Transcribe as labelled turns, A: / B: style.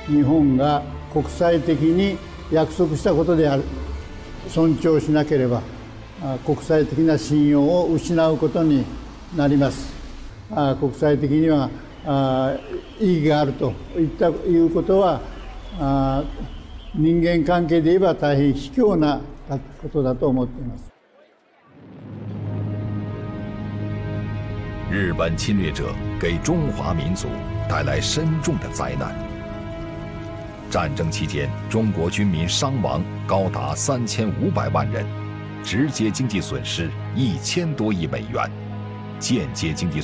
A: 日本が国際的に約束したことである。尊重しなければ国際的な信用を失うことになります。国際的には意義があるということは人間関係で言えば大変卑怯なことだと思っています。
B: 日本侵略者给中华民族带来深重的灾难。战争期间，中国军民伤亡高达3500万人，直接经济损失1000多亿美元，间接经济